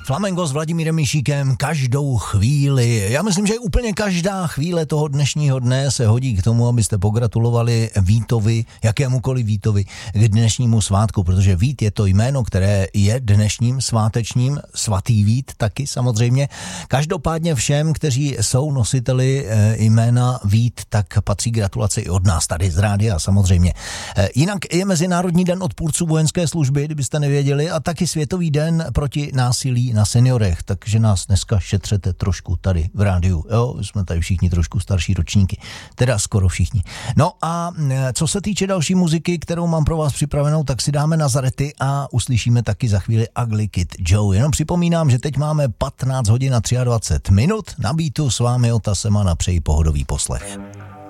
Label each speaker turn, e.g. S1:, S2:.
S1: Flamengo s Vladimírem Mišíkem každou chvíli. Já myslím, že úplně každá chvíle toho dnešního dne se hodí k tomu, abyste pogratulovali Vítovi, jakémukoliv Vítovi, k dnešnímu svátku, protože Vít je to jméno, které je dnešním svátečním, svatý Vít taky samozřejmě. Každopádně všem, kteří jsou nositeli jména Vít, tak patří gratulace i od nás tady z rádia samozřejmě. Jinak je Mezinárodní den odpůrců vojenské služby, kdybyste nevěděli, a taky Světový den proti násilí na seniorech, takže nás dneska šetřete trošku tady v rádiu. Jo, jsme tady všichni trošku starší ročníky, teda skoro všichni. No a co se týče další muziky, kterou mám pro vás připravenou, tak si dáme Nazarety a uslyšíme taky za chvíli Ugly Kid Joe. Jenom připomínám, že teď máme 15 hodin a 23 minut. Na beatu s vámi Ota Semana, přeji pohodový poslech.